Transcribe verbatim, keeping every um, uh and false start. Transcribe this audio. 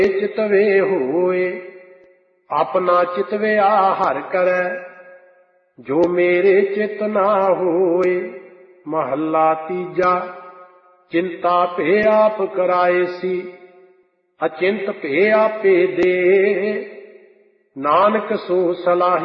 चितवे होए, अपना चितव्या हर करे, जो मेरे चित ना होए। महला तीजा। चिंता पे आप कराए सी, अचिंत पे आपे दे, नानक सो सलाही